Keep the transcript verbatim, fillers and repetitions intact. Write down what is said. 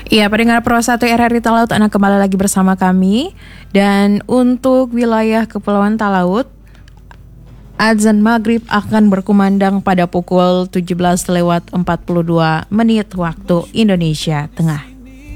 Iya, pendengar Pro satu R R I Talaut, Anda kembali lagi bersama kami. Dan untuk wilayah Kepulauan Talaut, azan maghrib akan berkumandang pada pukul tujuh belas lewat empat puluh dua menit waktu Indonesia Tengah.